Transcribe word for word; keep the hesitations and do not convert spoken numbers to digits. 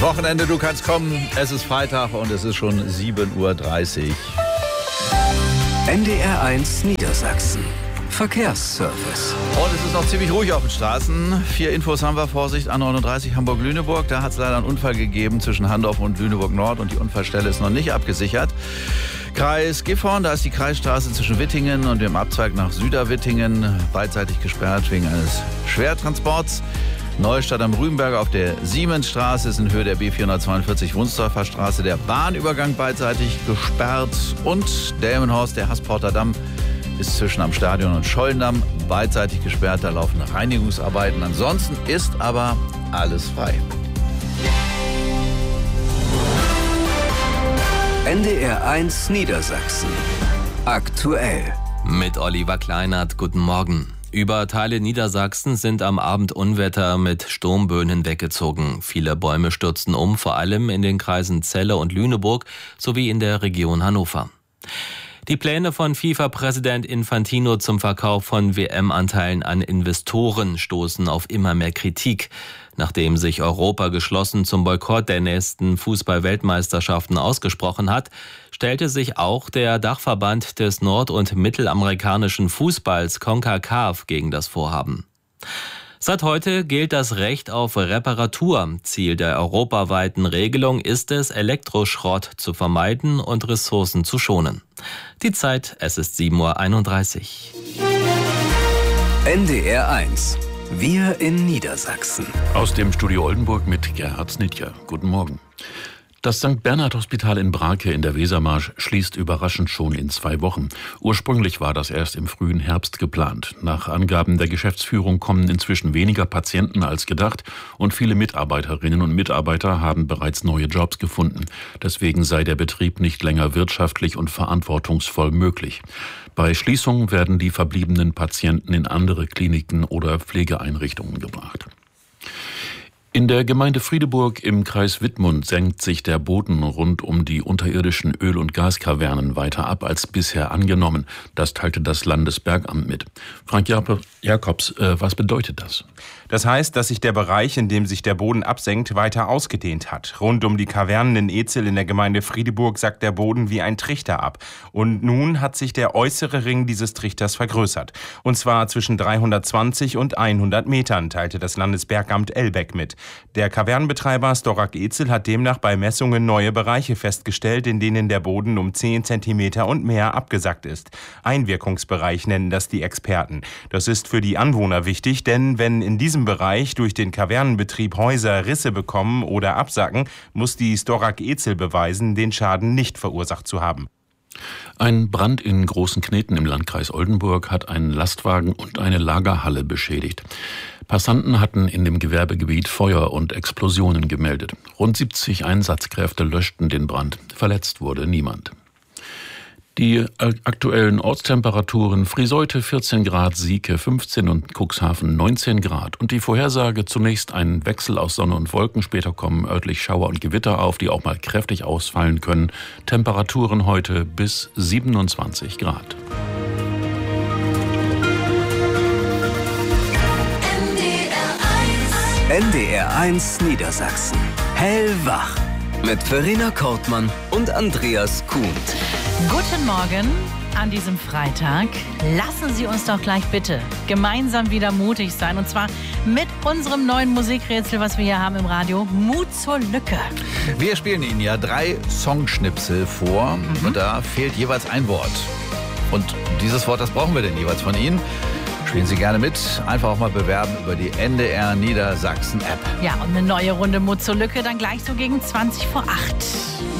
Wochenende, du kannst kommen. Es ist Freitag und es ist schon sieben Uhr dreißig. N D R eins Niedersachsen. Verkehrsservice. Und es ist noch ziemlich ruhig auf den Straßen. Vier Infos haben wir. Vorsicht, A neununddreißig Hamburg-Lüneburg. Da hat es leider einen Unfall gegeben zwischen Handorf und Lüneburg-Nord und die Unfallstelle ist noch nicht abgesichert. Kreis Gifhorn, da ist die Kreisstraße zwischen Wittingen und dem Abzweig nach Süderwittingen beidseitig gesperrt wegen eines Schwertransports. Neustadt am Rübenberg auf der Siemensstraße ist in Höhe der B vierhundertzweiundvierzig Wunsdorfer Straße der Bahnübergang beidseitig gesperrt. Und Delmenhorst, der Hassporter Damm, ist zwischen am Stadion und Schollendamm beidseitig gesperrt. Da laufen Reinigungsarbeiten. Ansonsten ist aber alles frei. N D R eins Niedersachsen. Aktuell. Mit Oliver Kleinert, guten Morgen. Über Teile Niedersachsens sind am Abend Unwetter mit Sturmböen weggezogen. Viele Bäume stürzten um, vor allem in den Kreisen Celle und Lüneburg sowie in der Region Hannover. Die Pläne von FIFA-Präsident Infantino zum Verkauf von W M-Anteilen an Investoren stoßen auf immer mehr Kritik. Nachdem sich Europa geschlossen zum Boykott der nächsten Fußball-Weltmeisterschaften ausgesprochen hat, stellte sich auch der Dachverband des nord- und mittelamerikanischen Fußballs CONCACAF gegen das Vorhaben. Seit heute gilt das Recht auf Reparatur. Ziel der europaweiten Regelung ist es, Elektroschrott zu vermeiden und Ressourcen zu schonen. Die Zeit, es ist sieben Uhr einunddreißig. N D R eins. Wir in Niedersachsen. Aus dem Studio Oldenburg mit Gerhard Snitjer. Guten Morgen. Das Sankt Bernhard Hospital in Brake in der Wesermarsch schließt überraschend schon in zwei Wochen. Ursprünglich war das erst im frühen Herbst geplant. Nach Angaben der Geschäftsführung kommen inzwischen weniger Patienten als gedacht und viele Mitarbeiterinnen und Mitarbeiter haben bereits neue Jobs gefunden. Deswegen sei der Betrieb nicht länger wirtschaftlich und verantwortungsvoll möglich. Bei Schließung werden die verbliebenen Patienten in andere Kliniken oder Pflegeeinrichtungen gebracht. In der Gemeinde Friedeburg im Kreis Wittmund senkt sich der Boden rund um die unterirdischen Öl- und Gaskavernen weiter ab als bisher angenommen. Das teilte das Landesbergamt mit. Frank Jakobs, äh, was bedeutet das? Das heißt, dass sich der Bereich, in dem sich der Boden absenkt, weiter ausgedehnt hat. Rund um die Kavernen in Ezel in der Gemeinde Friedeburg sackt der Boden wie ein Trichter ab. Und nun hat sich der äußere Ring dieses Trichters vergrößert. Und zwar zwischen dreihundertzwanzig und hundert Metern, teilte das Landesbergamt Elbeck mit. Der Kavernenbetreiber Storak Ezel hat demnach bei Messungen neue Bereiche festgestellt, in denen der Boden um zehn Zentimeter und mehr abgesackt ist. Einwirkungsbereich nennen das die Experten. Das ist für die Anwohner wichtig, denn wenn in diesem Bereich durch den Kavernenbetrieb Häuser Risse bekommen oder absacken, muss die Storak Ezel beweisen, den Schaden nicht verursacht zu haben. Ein Brand in Großen Kneten im Landkreis Oldenburg hat einen Lastwagen und eine Lagerhalle beschädigt. Passanten hatten in dem Gewerbegebiet Feuer und Explosionen gemeldet. Rund siebzig Einsatzkräfte löschten den Brand. Verletzt wurde niemand. Die aktuellen Ortstemperaturen: Friseute vierzehn Grad, Sieke fünfzehn und Cuxhaven neunzehn Grad. Und die Vorhersage: zunächst ein Wechsel aus Sonne und Wolken, später kommen örtlich Schauer und Gewitter auf, die auch mal kräftig ausfallen können. Temperaturen heute bis siebenundzwanzig Grad. N D R eins Niedersachsen. Hellwach. Mit Verena Kortmann und Andreas Kuhn. Guten Morgen an diesem Freitag. Lassen Sie uns doch gleich bitte gemeinsam wieder mutig sein. Und zwar mit unserem neuen Musikrätsel, was wir hier haben im Radio. Mut zur Lücke. Wir spielen Ihnen ja drei Songschnipsel vor. Mhm. Und da fehlt jeweils ein Wort. Und dieses Wort, das brauchen wir denn jeweils von Ihnen. Spielen Sie gerne mit. Einfach auch mal bewerben über die N D R Niedersachsen App. Ja, und eine neue Runde Mut zur Lücke dann gleich so gegen zwanzig vor acht.